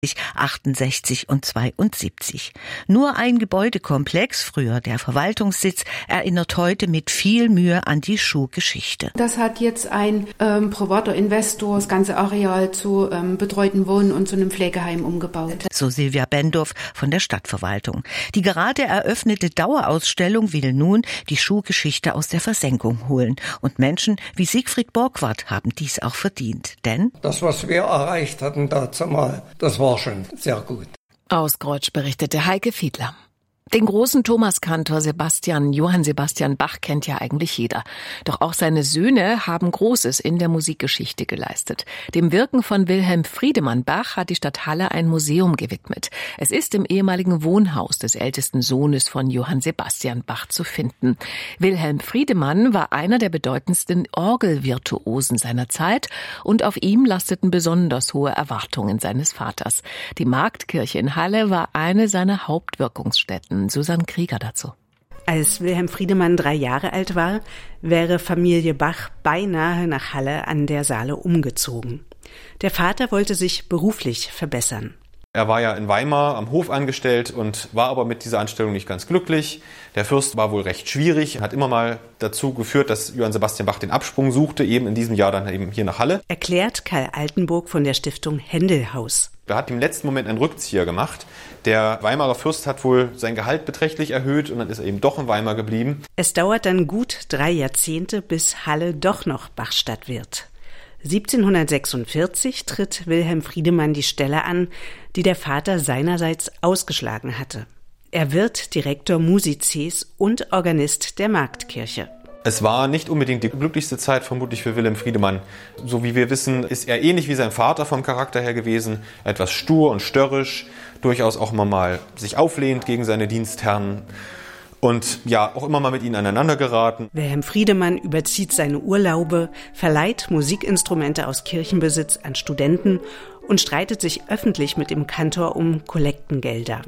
68 und 72. Nur ein Gebäudekomplex, früher der Verwaltungssitz, erinnert heute mit viel Mühe an die Schuhgeschichte. Das hat jetzt ein privater Investor das ganze Areal zu betreuten Wohnen und zu einem Pflegeheim umgebaut. So Silvia Bendorf von der Stadtverwaltung. Die gerade eröffnete Dauerausstellung will nun die Schuhgeschichte aus der Versenkung holen. Und Menschen wie Siegfried Borgward haben dies auch verdient. Denn das, was wir erreicht hatten dazu mal, das war schon sehr gut. Aus Grotzsch berichtete Heike Fiedler. Den großen Thomaskantor Johann Sebastian Bach kennt ja eigentlich jeder. Doch auch seine Söhne haben Großes in der Musikgeschichte geleistet. Dem Wirken von Wilhelm Friedemann Bach hat die Stadt Halle ein Museum gewidmet. Es ist im ehemaligen Wohnhaus des ältesten Sohnes von Johann Sebastian Bach zu finden. Wilhelm Friedemann war einer der bedeutendsten Orgelvirtuosen seiner Zeit und auf ihm lasteten besonders hohe Erwartungen seines Vaters. Die Marktkirche in Halle war eine seiner Hauptwirkungsstätten. Susanne Krieger dazu. Als Wilhelm Friedemann 3 Jahre alt war, wäre Familie Bach beinahe nach Halle an der Saale umgezogen. Der Vater wollte sich beruflich verbessern. Er war ja in Weimar am Hof angestellt und war aber mit dieser Anstellung nicht ganz glücklich. Der Fürst war wohl recht schwierig, hat immer mal dazu geführt, dass Johann Sebastian Bach den Absprung suchte, eben in diesem Jahr dann eben hier nach Halle. Erklärt Karl Altenburg von der Stiftung Händelhaus. Er hat im letzten Moment einen Rückzieher gemacht. Der Weimarer Fürst hat wohl sein Gehalt beträchtlich erhöht und dann ist er eben doch in Weimar geblieben. Es dauert dann gut 3 Jahrzehnte, bis Halle doch noch Bachstadt wird. 1746 tritt Wilhelm Friedemann die Stelle an, die der Vater seinerseits ausgeschlagen hatte. Er wird Direktor Musices und Organist der Marktkirche. Es war nicht unbedingt die glücklichste Zeit vermutlich für Wilhelm Friedemann. So wie wir wissen, ist er ähnlich wie sein Vater vom Charakter her gewesen, etwas stur und störrisch, durchaus auch immer mal sich auflehnt gegen seine Dienstherren und ja, auch immer mal mit ihnen aneinander geraten. Wilhelm Friedemann überzieht seine Urlaube, verleiht Musikinstrumente aus Kirchenbesitz an Studenten und streitet sich öffentlich mit dem Kantor um Kollektengelder.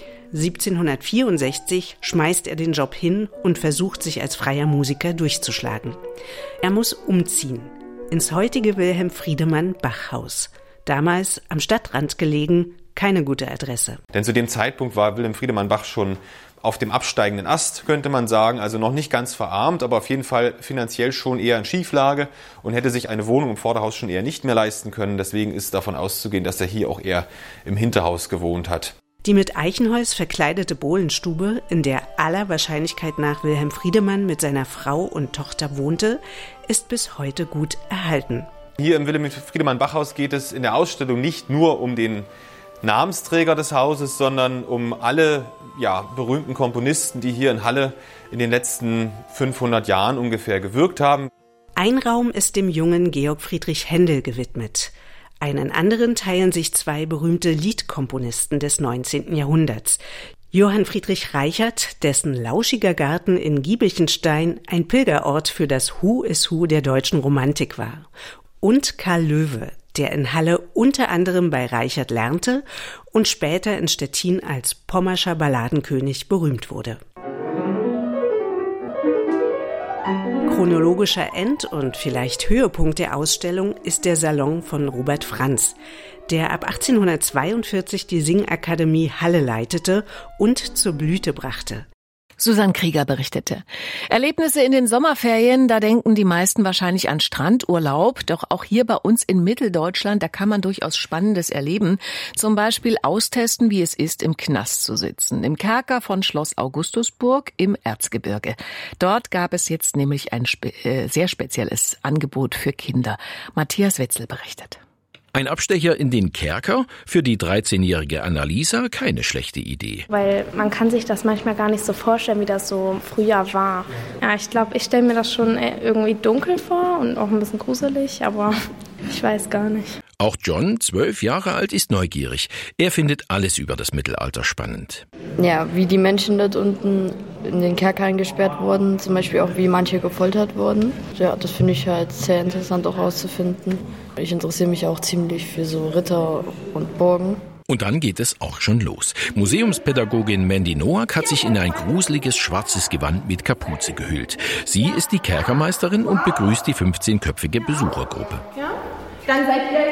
1764 schmeißt er den Job hin und versucht, sich als freier Musiker durchzuschlagen. Er muss umziehen ins heutige Wilhelm Friedemann Bachhaus. Damals am Stadtrand gelegen, keine gute Adresse. Denn zu dem Zeitpunkt war Wilhelm Friedemann Bach schon auf dem absteigenden Ast, könnte man sagen, also noch nicht ganz verarmt, aber auf jeden Fall finanziell schon eher in Schieflage und hätte sich eine Wohnung im Vorderhaus schon eher nicht mehr leisten können. Deswegen ist davon auszugehen, dass er hier auch eher im Hinterhaus gewohnt hat. Die mit Eichenholz verkleidete Bohlenstube, in der aller Wahrscheinlichkeit nach Wilhelm Friedemann mit seiner Frau und Tochter wohnte, ist bis heute gut erhalten. Hier im Wilhelm Friedemann Bachhaus geht es in der Ausstellung nicht nur um den Namensträger des Hauses, sondern um alle berühmten Komponisten, die hier in Halle in den letzten 500 Jahren ungefähr gewirkt haben. Ein Raum ist dem jungen Georg Friedrich Händel gewidmet. Einen anderen teilen sich 2 berühmte Liedkomponisten des 19. Jahrhunderts. Johann Friedrich Reichert, dessen lauschiger Garten in Giebelchenstein ein Pilgerort für das Who is Who der deutschen Romantik war. Und Karl Löwe, der in Halle unter anderem bei Reichert lernte und später in Stettin als pommerscher Balladenkönig berühmt wurde. Chronologischer End- und vielleicht Höhepunkt der Ausstellung ist der Salon von Robert Franz, der ab 1842 die Singakademie Halle leitete und zur Blüte brachte. Susanne Krieger berichtete. Erlebnisse in den Sommerferien, da denken die meisten wahrscheinlich an Strandurlaub. Doch auch hier bei uns in Mitteldeutschland, da kann man durchaus Spannendes erleben. Zum Beispiel austesten, wie es ist, im Knast zu sitzen. Im Kerker von Schloss Augustusburg im Erzgebirge. Dort gab es jetzt nämlich ein sehr spezielles Angebot für Kinder. Matthias Wetzel berichtet. Ein Abstecher in den Kerker, für die 13-jährige Annalisa keine schlechte Idee. Weil man kann sich das manchmal gar nicht so vorstellen, wie das so früher war. Ja, ich glaube, ich stelle mir das schon irgendwie dunkel vor und auch ein bisschen gruselig, aber ich weiß gar nicht. Auch John, 12 Jahre alt, ist neugierig. Er findet alles über das Mittelalter spannend. Ja, wie die Menschen dort unten in den Kerker eingesperrt wurden, zum Beispiel auch wie manche gefoltert wurden. Ja, das finde ich halt sehr interessant auch rauszufinden. Ich interessiere mich auch ziemlich für so Ritter und Burgen. Und dann geht es auch schon los. Museumspädagogin Mandy Noack hat sich in ein gruseliges schwarzes Gewand mit Kapuze gehüllt. Sie ist die Kerkermeisterin und begrüßt die 15-köpfige Besuchergruppe. Ja? Dann seid ihr jetzt alle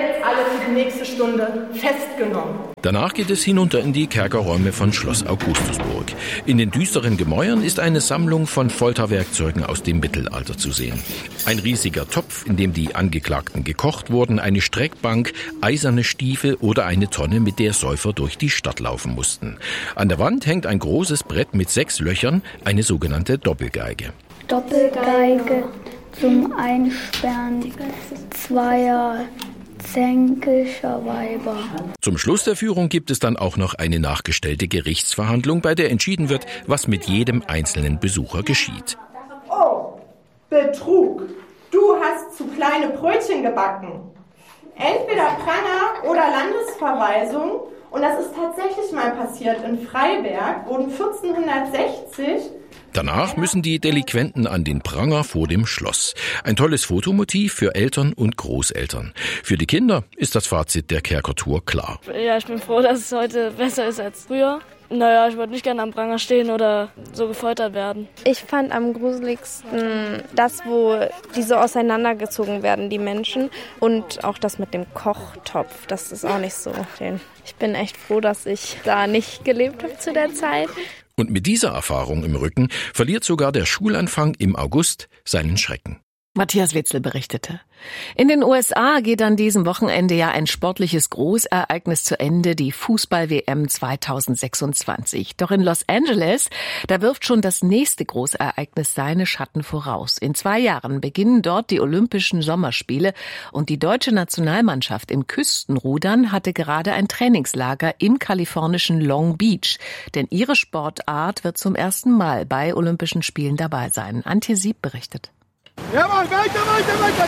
für die nächste Stunde festgenommen. Danach geht es hinunter in die Kerkerräume von Schloss Augustusburg. In den düsteren Gemäuern ist eine Sammlung von Folterwerkzeugen aus dem Mittelalter zu sehen. Ein riesiger Topf, in dem die Angeklagten gekocht wurden, eine Streckbank, eiserne Stiefel oder eine Tonne, mit der Säufer durch die Stadt laufen mussten. An der Wand hängt ein großes Brett mit 6 Löchern, eine sogenannte Doppelgeige. Doppelgeige zum Einsperren zweier zänkischer Weiber. Zum Schluss der Führung gibt es dann auch noch eine nachgestellte Gerichtsverhandlung, bei der entschieden wird, was mit jedem einzelnen Besucher geschieht. Oh, Betrug. Du hast zu kleine Brötchen gebacken. Entweder Pranger oder Landesverweisung. Und das ist tatsächlich mal passiert. In Freiberg wurden 1460... Danach müssen die Delinquenten an den Pranger vor dem Schloss. Ein tolles Fotomotiv für Eltern und Großeltern. Für die Kinder ist das Fazit der Kerkertour klar. Ja, ich bin froh, dass es heute besser ist als früher. Naja, ich würde nicht gerne am Pranger stehen oder so gefoltert werden. Ich fand am gruseligsten das, wo die so auseinandergezogen werden, die Menschen. Und auch das mit dem Kochtopf, das ist auch nicht so schön. Ich bin echt froh, dass ich da nicht gelebt habe zu der Zeit. Und mit dieser Erfahrung im Rücken verliert sogar der Schulanfang im August seinen Schrecken. Matthias Witzel berichtete. In den USA geht an diesem Wochenende ja ein sportliches Großereignis zu Ende, die Fußball-WM 2026. Doch in Los Angeles, da wirft schon das nächste Großereignis seine Schatten voraus. In 2 Jahren beginnen dort die Olympischen Sommerspiele und die deutsche Nationalmannschaft im Küstenrudern hatte gerade ein Trainingslager im kalifornischen Long Beach. Denn ihre Sportart wird zum ersten Mal bei Olympischen Spielen dabei sein. Antje Sieb berichtet. Ja, Mann, weiter,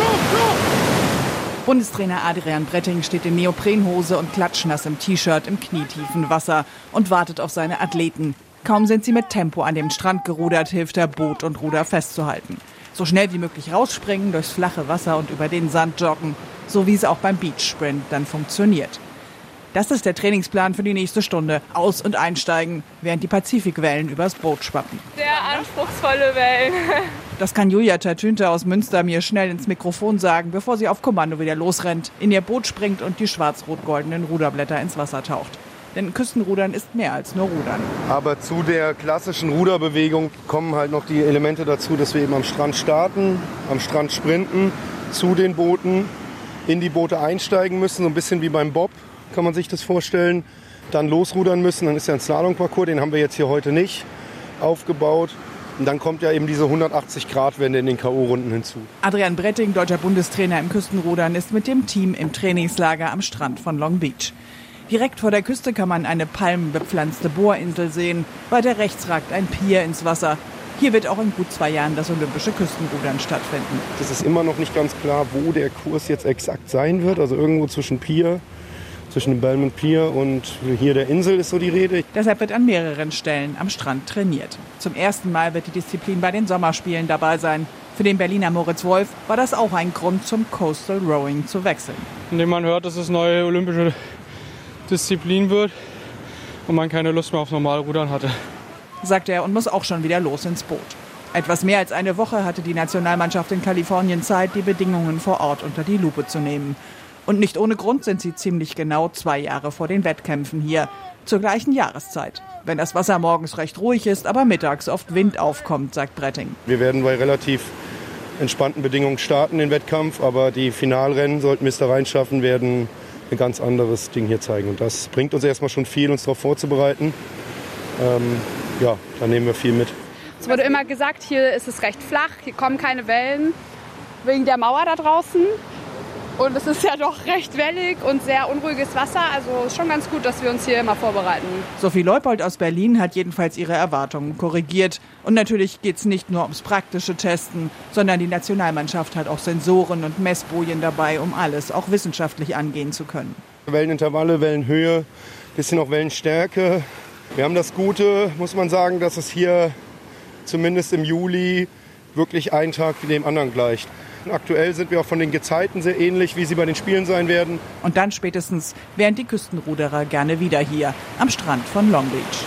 Zug! Bundestrainer Adrian Bretting steht in Neoprenhose und klatschnass im T-Shirt im knietiefen Wasser und wartet auf seine Athleten. Kaum sind sie mit Tempo an den Strand gerudert, hilft er, Boot und Ruder festzuhalten. So schnell wie möglich rausspringen, durchs flache Wasser und über den Sand joggen, so wie es auch beim Beach Sprint dann funktioniert. Das ist der Trainingsplan für die nächste Stunde. Aus- und einsteigen, während die Pazifikwellen übers Boot schwappen. Sehr anspruchsvolle Wellen. Das kann Julia Tertünte aus Münster mir schnell ins Mikrofon sagen, bevor sie auf Kommando wieder losrennt, in ihr Boot springt und die schwarz-rot-goldenen Ruderblätter ins Wasser taucht. Denn Küstenrudern ist mehr als nur Rudern. Aber zu der klassischen Ruderbewegung kommen halt noch die Elemente dazu, dass wir eben am Strand starten, am Strand sprinten, zu den Booten, in die Boote einsteigen müssen, so ein bisschen wie beim Bob. Kann man sich das vorstellen, dann losrudern müssen, dann ist ja ein Slalomparcours, den haben wir jetzt hier heute nicht aufgebaut. Und dann kommt ja eben diese 180-Grad-Wende in den K.O.-Runden hinzu. Adrian Bretting, deutscher Bundestrainer im Küstenrudern, ist mit dem Team im Trainingslager am Strand von Long Beach. Direkt vor der Küste kann man eine palmenbepflanzte Bohrinsel sehen. Weiter rechts ragt ein Pier ins Wasser. Hier wird auch in gut 2 Jahren das olympische Küstenrudern stattfinden. Es ist immer noch nicht ganz klar, wo der Kurs jetzt exakt sein wird. Also irgendwo zwischen dem Belmont Pier und hier der Insel ist so die Rede. Deshalb wird an mehreren Stellen am Strand trainiert. Zum ersten Mal wird die Disziplin bei den Sommerspielen dabei sein. Für den Berliner Moritz Wolf war das auch ein Grund, zum Coastal Rowing zu wechseln. Indem man hört, dass es neue olympische Disziplin wird und man keine Lust mehr auf Normalrudern hatte. Sagt er und muss auch schon wieder los ins Boot. Etwas mehr als eine Woche hatte die Nationalmannschaft in Kalifornien Zeit, die Bedingungen vor Ort unter die Lupe zu nehmen. Und nicht ohne Grund sind sie ziemlich genau 2 Jahre vor den Wettkämpfen hier, zur gleichen Jahreszeit. Wenn das Wasser morgens recht ruhig ist, aber mittags oft Wind aufkommt, sagt Bretting. Wir werden bei relativ entspannten Bedingungen starten, den Wettkampf, aber die Finalrennen, sollten wir es da reinschaffen, werden ein ganz anderes Ding hier zeigen. Und das bringt uns erstmal schon viel, uns darauf vorzubereiten. Da nehmen wir viel mit. Es wurde immer gesagt, hier ist es recht flach, hier kommen keine Wellen, wegen der Mauer da draußen. Und es ist ja doch recht wellig und sehr unruhiges Wasser. Also ist schon ganz gut, dass wir uns hier immer vorbereiten. Sophie Leupold aus Berlin hat jedenfalls ihre Erwartungen korrigiert. Und natürlich geht es nicht nur ums praktische Testen, sondern die Nationalmannschaft hat auch Sensoren und Messbojen dabei, um alles auch wissenschaftlich angehen zu können. Wellenintervalle, Wellenhöhe, bisschen auch Wellenstärke. Wir haben das Gute, muss man sagen, dass es hier zumindest im Juli wirklich einen Tag dem anderen gleicht. Aktuell sind wir auch von den Gezeiten sehr ähnlich, wie sie bei den Spielen sein werden. Und dann spätestens wären die Küstenruderer gerne wieder hier am Strand von Long Beach.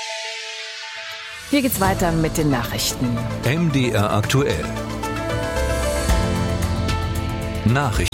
Hier geht's weiter mit den Nachrichten. MDR aktuell. Nachrichten.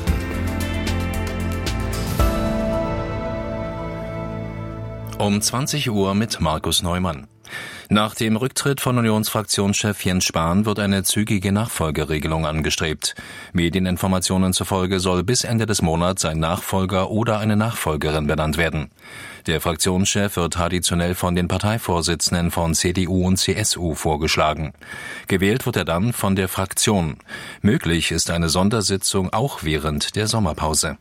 Um 20 Uhr mit Markus Neumann. Nach dem Rücktritt von Unionsfraktionschef Jens Spahn wird eine zügige Nachfolgeregelung angestrebt. Medieninformationen zufolge soll bis Ende des Monats ein Nachfolger oder eine Nachfolgerin benannt werden. Der Fraktionschef wird traditionell von den Parteivorsitzenden von CDU und CSU vorgeschlagen. Gewählt wird er dann von der Fraktion. Möglich ist eine Sondersitzung auch während der Sommerpause.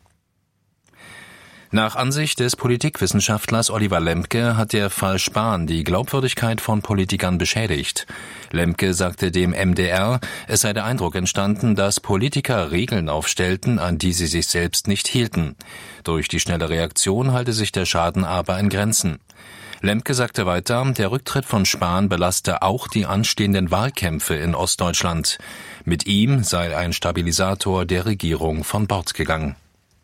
Nach Ansicht des Politikwissenschaftlers Oliver Lemke hat der Fall Spahn die Glaubwürdigkeit von Politikern beschädigt. Lemke sagte dem MDR, es sei der Eindruck entstanden, dass Politiker Regeln aufstellten, an die sie sich selbst nicht hielten. Durch die schnelle Reaktion halte sich der Schaden aber in Grenzen. Lemke sagte weiter, der Rücktritt von Spahn belaste auch die anstehenden Wahlkämpfe in Ostdeutschland. Mit ihm sei ein Stabilisator der Regierung von Bord gegangen.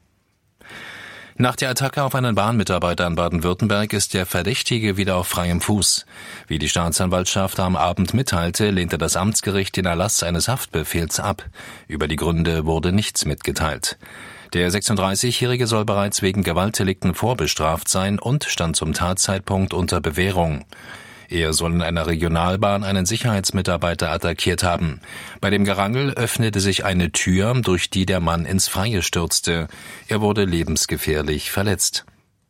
Nach der Attacke auf einen Bahnmitarbeiter in Baden-Württemberg ist der Verdächtige wieder auf freiem Fuß. Wie die Staatsanwaltschaft am Abend mitteilte, lehnte das Amtsgericht den Erlass eines Haftbefehls ab. Über die Gründe wurde nichts mitgeteilt. Der 36-Jährige soll bereits wegen Gewaltdelikten vorbestraft sein und stand zum Tatzeitpunkt unter Bewährung. Er soll in einer Regionalbahn einen Sicherheitsmitarbeiter attackiert haben. Bei dem Gerangel öffnete sich eine Tür, durch die der Mann ins Freie stürzte. Er wurde lebensgefährlich verletzt.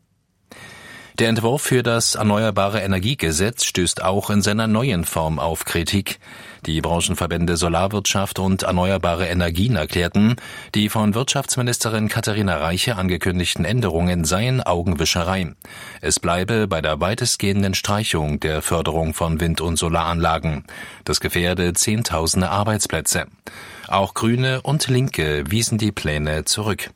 Der Entwurf für das Erneuerbare Energiegesetz stößt auch in seiner neuen Form auf Kritik. Die Branchenverbände Solarwirtschaft und Erneuerbare Energien erklärten, die von Wirtschaftsministerin Katharina Reiche angekündigten Änderungen seien Augenwischerei. Es bleibe bei der weitestgehenden Streichung der Förderung von Wind- und Solaranlagen. Das gefährde Zehntausende Arbeitsplätze. Auch Grüne und Linke wiesen die Pläne zurück.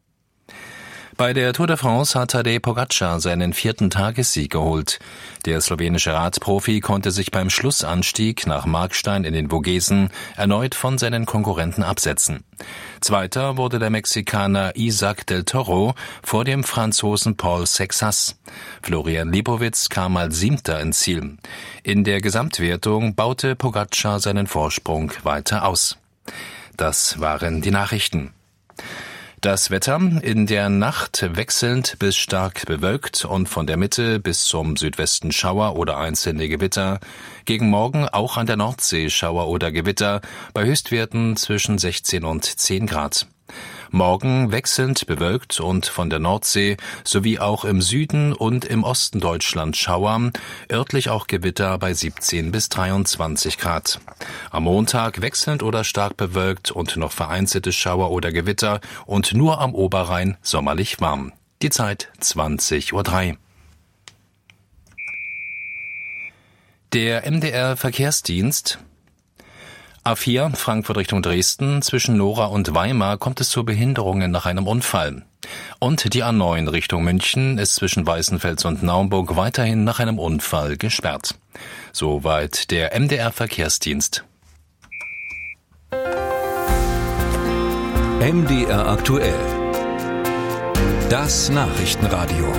Bei der Tour de France hat Tadej Pogačar seinen 4. Tagessieg geholt. Der slowenische Radprofi konnte sich beim Schlussanstieg nach Markstein in den Vogesen erneut von seinen Konkurrenten absetzen. Zweiter wurde der Mexikaner Isaac del Toro vor dem Franzosen Paul Sexas. Florian Lipowitz kam als 7. ins Ziel. In der Gesamtwertung baute Pogačar seinen Vorsprung weiter aus. Das waren die Nachrichten. Das Wetter in der Nacht wechselnd bis stark bewölkt und von der Mitte bis zum Südwesten Schauer oder einzelne Gewitter. Gegen Morgen auch an der Nordsee Schauer oder Gewitter bei Höchstwerten zwischen 16 und 10 Grad. Morgen wechselnd bewölkt und von der Nordsee sowie auch im Süden und im Osten Deutschlands Schauer, örtlich auch Gewitter bei 17 bis 23 Grad. Am Montag wechselnd oder stark bewölkt und noch vereinzelte Schauer oder Gewitter und nur am Oberrhein sommerlich warm. Die Zeit 20:03 Uhr. Der MDR-Verkehrsdienst. A4 Frankfurt Richtung Dresden, zwischen Lora und Weimar kommt es zu Behinderungen nach einem Unfall. Und die A9 Richtung München ist zwischen Weißenfels und Naumburg weiterhin nach einem Unfall gesperrt. Soweit der MDR Verkehrsdienst. MDR aktuell. Das Nachrichtenradio.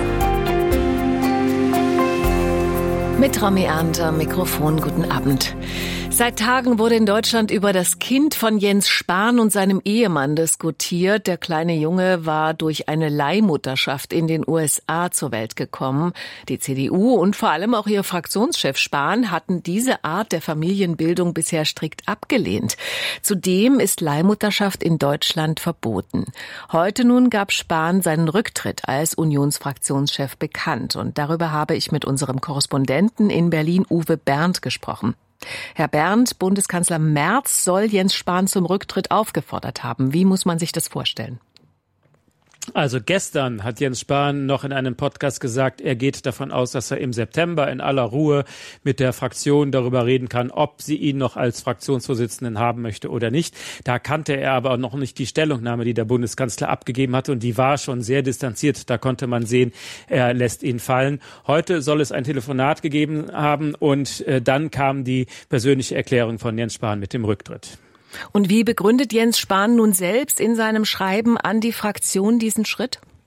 Mit Rami Arndt am Mikrofon, guten Abend. Seit Tagen wurde in Deutschland über das Kind von Jens Spahn und seinem Ehemann diskutiert. Der kleine Junge war durch eine Leihmutterschaft in den USA zur Welt gekommen. Die CDU und vor allem auch ihr Fraktionschef Spahn hatten diese Art der Familienbildung bisher strikt abgelehnt. Zudem ist Leihmutterschaft in Deutschland verboten. Heute nun gab Spahn seinen Rücktritt als Unionsfraktionschef bekannt. Und darüber habe ich mit unserem Korrespondenten in Berlin, Uwe Berndt, gesprochen. Herr Berndt, Bundeskanzler Merz soll Jens Spahn zum Rücktritt aufgefordert haben. Wie muss man sich das vorstellen? Also gestern hat Jens Spahn noch in einem Podcast gesagt, er geht davon aus, dass er im September in aller Ruhe mit der Fraktion darüber reden kann, ob sie ihn noch als Fraktionsvorsitzenden haben möchte oder nicht. Da kannte er aber noch nicht die Stellungnahme, die der Bundeskanzler abgegeben hatte, und die war schon sehr distanziert. Da konnte man sehen, er lässt ihn fallen. Heute soll es ein Telefonat gegeben haben und dann kam die persönliche Erklärung von Jens Spahn mit dem Rücktritt. Und wie begründet Jens Spahn nun selbst in seinem Schreiben an die Fraktion diesen Schritt?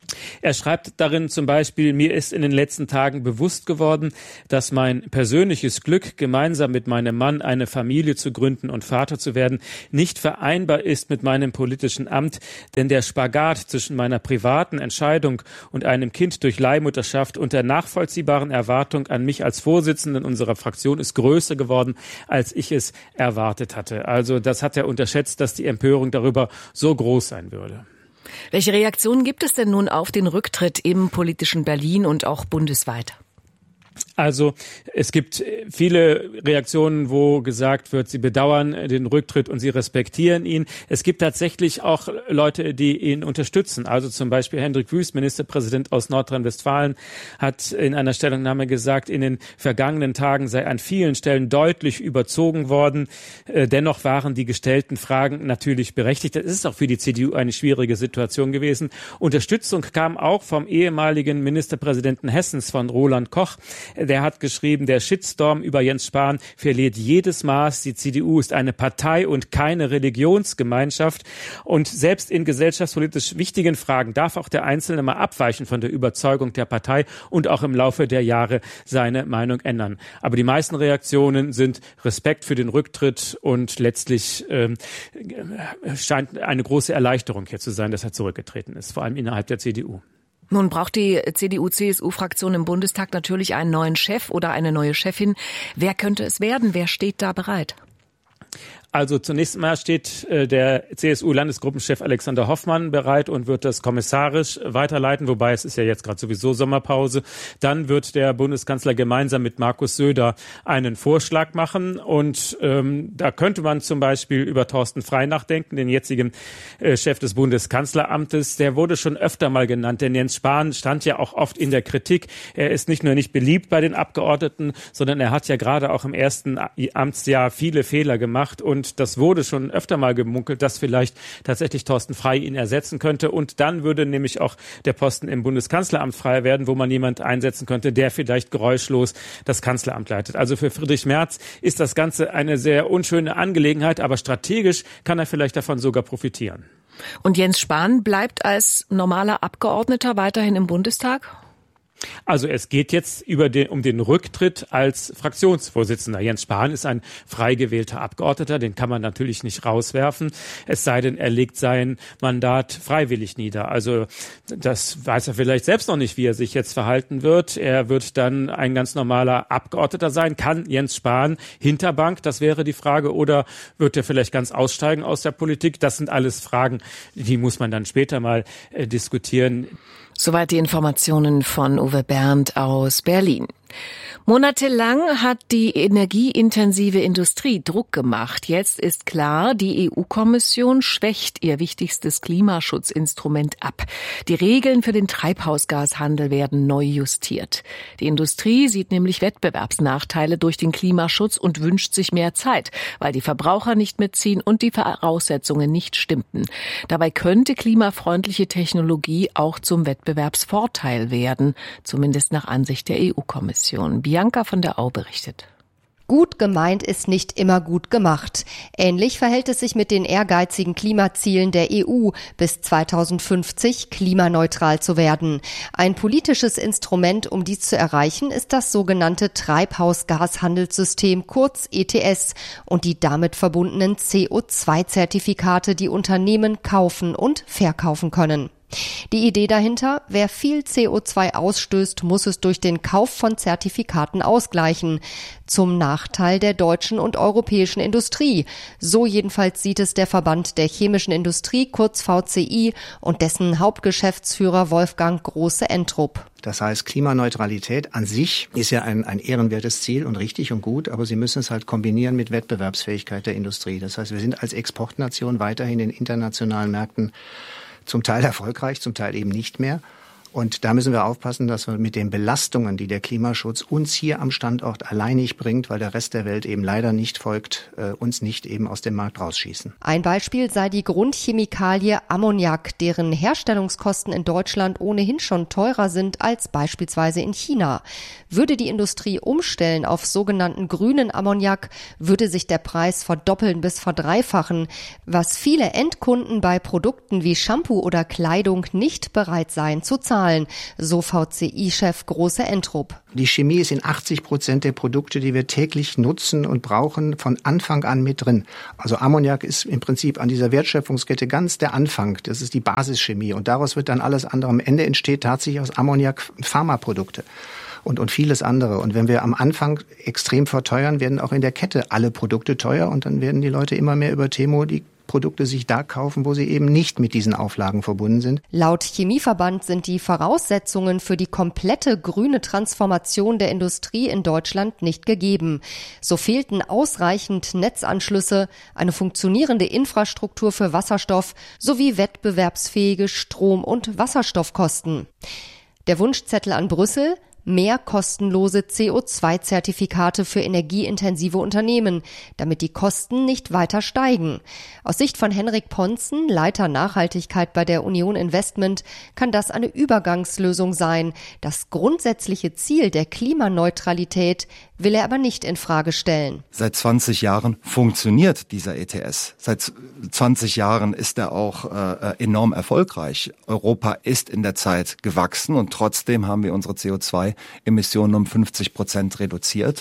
Er schreibt darin zum Beispiel: Mir ist in den letzten Tagen bewusst geworden, dass mein persönliches Glück, gemeinsam mit meinem Mann eine Familie zu gründen und Vater zu werden, nicht vereinbar ist mit meinem politischen Amt, denn der Spagat zwischen meiner privaten Entscheidung und einem Kind durch Leihmutterschaft und der nachvollziehbaren Erwartung an mich als Vorsitzenden unserer Fraktion ist größer geworden, als ich es erwartet hatte. Also das hat er unterschätzt, dass die Empörung darüber so groß sein würde. Welche Reaktionen gibt es denn nun auf den Rücktritt im politischen Berlin und auch bundesweit? Also es gibt viele Reaktionen, wo gesagt wird, sie bedauern den Rücktritt und sie respektieren ihn. Es gibt tatsächlich auch Leute, die ihn unterstützen. Also zum Beispiel Hendrik Wüst, Ministerpräsident aus Nordrhein-Westfalen, hat in einer Stellungnahme gesagt, in den vergangenen Tagen sei an vielen Stellen deutlich überzogen worden. Dennoch waren die gestellten Fragen natürlich berechtigt. Das ist auch für die CDU eine schwierige Situation gewesen. Unterstützung kam auch vom ehemaligen Ministerpräsidenten Hessens, von Roland Koch. Der hat geschrieben, der Shitstorm über Jens Spahn verliert jedes Maß. Die CDU ist eine Partei und keine Religionsgemeinschaft. Und selbst in gesellschaftspolitisch wichtigen Fragen darf auch der Einzelne mal abweichen von der Überzeugung der Partei und auch im Laufe der Jahre seine Meinung ändern. Aber die meisten Reaktionen sind Respekt für den Rücktritt und letztlich scheint eine große Erleichterung hier zu sein, dass er zurückgetreten ist, vor allem innerhalb der CDU. Nun braucht die CDU-CSU-Fraktion im Bundestag natürlich einen neuen Chef oder eine neue Chefin. Wer könnte es werden? Wer steht da bereit? Also zunächst mal steht der CSU-Landesgruppenchef Alexander Hoffmann bereit und wird das kommissarisch weiterleiten, wobei es ist ja jetzt gerade sowieso Sommerpause. Dann wird der Bundeskanzler gemeinsam mit Markus Söder einen Vorschlag machen und da könnte man zum Beispiel über Thorsten Frey nachdenken, den jetzigen Chef des Bundeskanzleramtes. Der wurde schon öfter mal genannt, denn Jens Spahn stand ja auch oft in der Kritik. Er ist nicht nur nicht beliebt bei den Abgeordneten, sondern er hat ja gerade auch im ersten Amtsjahr viele Fehler gemacht und das wurde schon öfter mal gemunkelt, dass vielleicht tatsächlich Thorsten Frey ihn ersetzen könnte. Und dann würde nämlich auch der Posten im Bundeskanzleramt frei werden, wo man jemand einsetzen könnte, der vielleicht geräuschlos das Kanzleramt leitet. Also für Friedrich Merz ist das Ganze eine sehr unschöne Angelegenheit, aber strategisch kann er vielleicht davon sogar profitieren. Und Jens Spahn bleibt als normaler Abgeordneter weiterhin im Bundestag? Also es geht jetzt um den Rücktritt als Fraktionsvorsitzender. Jens Spahn ist ein frei gewählter Abgeordneter, den kann man natürlich nicht rauswerfen, es sei denn, er legt sein Mandat freiwillig nieder. Also das weiß er vielleicht selbst noch nicht, wie er sich jetzt verhalten wird. Er wird dann ein ganz normaler Abgeordneter sein. Kann Jens Spahn Hinterbank, das wäre die Frage, oder wird er vielleicht ganz aussteigen aus der Politik? Das sind alles Fragen, die muss man dann später mal diskutieren. Soweit die Informationen von Uwe Berndt aus Berlin. Monatelang hat die energieintensive Industrie Druck gemacht. Jetzt ist klar, die EU-Kommission schwächt ihr wichtigstes Klimaschutzinstrument ab. Die Regeln für den Treibhausgashandel werden neu justiert. Die Industrie sieht nämlich Wettbewerbsnachteile durch den Klimaschutz und wünscht sich mehr Zeit, weil die Verbraucher nicht mitziehen und die Voraussetzungen nicht stimmten. Dabei könnte klimafreundliche Technologie auch zum Wettbewerbsvorteil werden, zumindest nach Ansicht der EU-Kommission. Bianca von der Au berichtet. Gut gemeint ist nicht immer gut gemacht. Ähnlich verhält es sich mit den ehrgeizigen Klimazielen der EU, bis 2050 klimaneutral zu werden. Ein politisches Instrument, um dies zu erreichen, ist das sogenannte Treibhausgashandelssystem, kurz ETS, und die damit verbundenen CO2-Zertifikate, die Unternehmen kaufen und verkaufen können. Die Idee dahinter: Wer viel CO2 ausstößt, muss es durch den Kauf von Zertifikaten ausgleichen. Zum Nachteil der deutschen und europäischen Industrie. So jedenfalls sieht es der Verband der chemischen Industrie, kurz VCI, und dessen Hauptgeschäftsführer Wolfgang Große-Entrup. Das heißt, Klimaneutralität an sich ist ja ein ehrenwertes Ziel und richtig und gut, aber Sie müssen es halt kombinieren mit Wettbewerbsfähigkeit der Industrie. Das heißt, wir sind als Exportnation weiterhin in internationalen Märkten zum Teil erfolgreich, zum Teil eben nicht mehr. Und da müssen wir aufpassen, dass wir mit den Belastungen, die der Klimaschutz uns hier am Standort alleinig bringt, weil der Rest der Welt eben leider nicht folgt, uns nicht eben aus dem Markt rausschießen. Ein Beispiel sei die Grundchemikalie Ammoniak, deren Herstellungskosten in Deutschland ohnehin schon teurer sind als beispielsweise in China. Würde die Industrie umstellen auf sogenannten grünen Ammoniak, würde sich der Preis verdoppeln bis verdreifachen, was viele Endkunden bei Produkten wie Shampoo oder Kleidung nicht bereit seien zu zahlen, so VCI-Chef Große Entrup. Die Chemie ist in 80% der Produkte, die wir täglich nutzen und brauchen, von Anfang an mit drin. Also Ammoniak ist im Prinzip an dieser Wertschöpfungskette ganz der Anfang. Das ist die Basischemie und daraus wird dann alles andere. Am Ende entsteht tatsächlich aus Ammoniak Pharmaprodukte. Und vieles andere. Und wenn wir am Anfang extrem verteuern, werden auch in der Kette alle Produkte teuer und dann werden die Leute immer mehr über Temo die Produkte sich da kaufen, wo sie eben nicht mit diesen Auflagen verbunden sind. Laut Chemieverband sind die Voraussetzungen für die komplette grüne Transformation der Industrie in Deutschland nicht gegeben. So fehlten ausreichend Netzanschlüsse, eine funktionierende Infrastruktur für Wasserstoff sowie wettbewerbsfähige Strom- und Wasserstoffkosten. Der Wunschzettel an Brüssel: mehr kostenlose CO2-Zertifikate für energieintensive Unternehmen, damit die Kosten nicht weiter steigen. Aus Sicht von Henrik Ponzen, Leiter Nachhaltigkeit bei der Union Investment, kann das eine Übergangslösung sein. Das grundsätzliche Ziel der Klimaneutralität will er aber nicht in Frage stellen. Seit 20 Jahren funktioniert dieser ETS. Seit 20 Jahren ist er auch enorm erfolgreich. Europa ist in der Zeit gewachsen und trotzdem haben wir unsere CO2-Emissionen um 50% reduziert.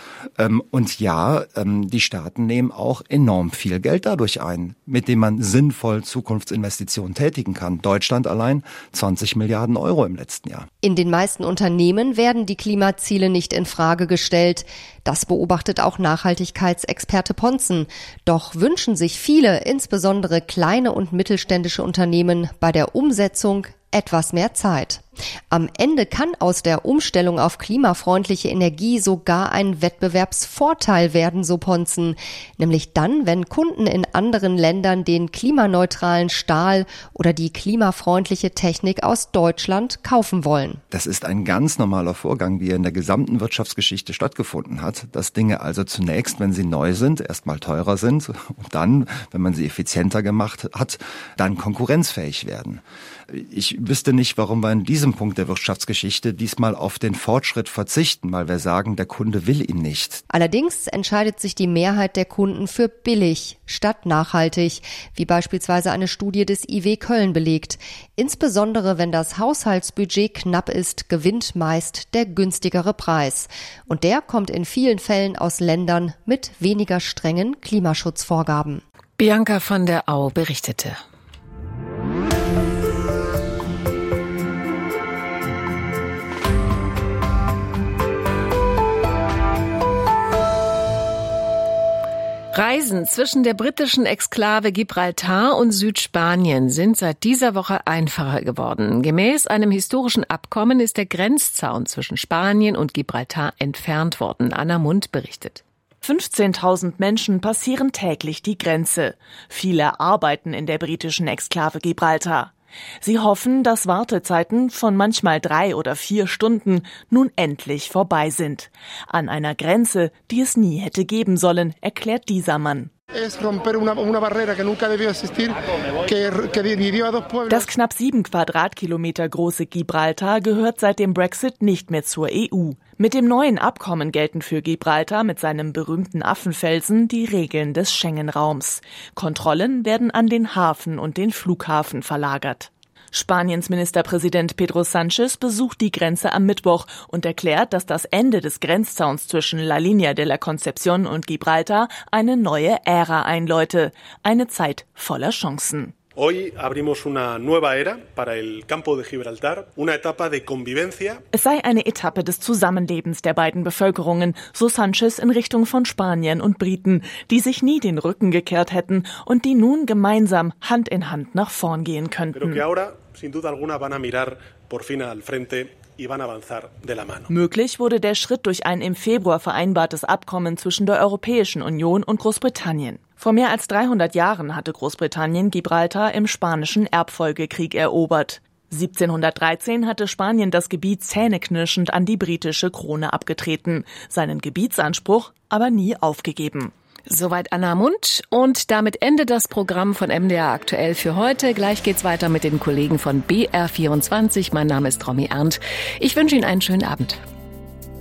Und ja, die Staaten nehmen auch enorm viel Geld dadurch ein, mit dem man sinnvoll Zukunftsinvestitionen tätigen kann. Deutschland allein 20 Milliarden Euro im letzten Jahr. In den meisten Unternehmen werden die Klimaziele nicht in Frage gestellt. Das beobachtet auch Nachhaltigkeitsexperte Ponzen. Doch wünschen sich viele, insbesondere kleine und mittelständische Unternehmen, bei der Umsetzung etwas mehr Zeit. Am Ende kann aus der Umstellung auf klimafreundliche Energie sogar ein Wettbewerbsvorteil werden, so Ponzen. Nämlich dann, wenn Kunden in anderen Ländern den klimaneutralen Stahl oder die klimafreundliche Technik aus Deutschland kaufen wollen. Das ist ein ganz normaler Vorgang, wie er in der gesamten Wirtschaftsgeschichte stattgefunden hat, dass Dinge also zunächst, wenn sie neu sind, erstmal teurer sind und dann, wenn man sie effizienter gemacht hat, dann konkurrenzfähig werden. Ich wüsste nicht, warum wir in diesem Punkt der Wirtschaftsgeschichte diesmal auf den Fortschritt verzichten, weil wir sagen, der Kunde will ihn nicht. Allerdings entscheidet sich die Mehrheit der Kunden für billig statt nachhaltig, wie beispielsweise eine Studie des IW Köln belegt. Insbesondere wenn das Haushaltsbudget knapp ist, gewinnt meist der günstigere Preis. Und der kommt in vielen Fällen aus Ländern mit weniger strengen Klimaschutzvorgaben. Bianca von der Au berichtete. Reisen zwischen der britischen Exklave Gibraltar und Südspanien sind seit dieser Woche einfacher geworden. Gemäß einem historischen Abkommen ist der Grenzzaun zwischen Spanien und Gibraltar entfernt worden. Anna Mund berichtet. 15.000 Menschen passieren täglich die Grenze. Viele arbeiten in der britischen Exklave Gibraltar. Sie hoffen, dass Wartezeiten von manchmal 3 oder 4 Stunden nun endlich vorbei sind. An einer Grenze, die es nie hätte geben sollen, erklärt dieser Mann. Das knapp 7 Quadratkilometer große Gibraltar gehört seit dem Brexit nicht mehr zur EU. Mit dem neuen Abkommen gelten für Gibraltar mit seinem berühmten Affenfelsen die Regeln des Schengen-Raums. Kontrollen werden an den Hafen und den Flughafen verlagert. Spaniens Ministerpräsident Pedro Sánchez besucht die Grenze am Mittwoch und erklärt, dass das Ende des Grenzzauns zwischen La Línea de la Concepción und Gibraltar eine neue Ära einläute, eine Zeit voller Chancen. Hoy abrimos una nueva era para el campo de Gibraltar, una etapa de convivencia. Es sei eine Etappe des Zusammenlebens der beiden Bevölkerungen, so Sánchez in Richtung von Spaniern und Briten, die sich nie den Rücken gekehrt hätten und die nun gemeinsam Hand in Hand nach vorn gehen könnten. Pero que ahora, sin duda alguna, van a mirar por fin al frente. Möglich wurde der Schritt durch ein im Februar vereinbartes Abkommen zwischen der Europäischen Union und Großbritannien. Vor mehr als 300 Jahren hatte Großbritannien Gibraltar im Spanischen Erbfolgekrieg erobert. 1713 hatte Spanien das Gebiet zähneknirschend an die britische Krone abgetreten, seinen Gebietsanspruch aber nie aufgegeben. Soweit Anna Mundt und damit endet das Programm von MDR aktuell für heute. Gleich geht's weiter mit den Kollegen von BR24. Mein Name ist Romy Ernst. Ich wünsche Ihnen einen schönen Abend.